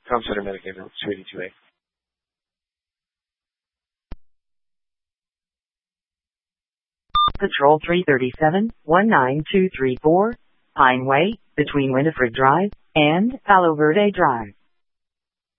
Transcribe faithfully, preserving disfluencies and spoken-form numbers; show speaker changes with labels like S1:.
S1: Tom Center Medicaid, two eighty-two A.
S2: Patrol three thirty-seven, one nine two three four, Pine Way, between Winifred Drive and Palo Verde Drive.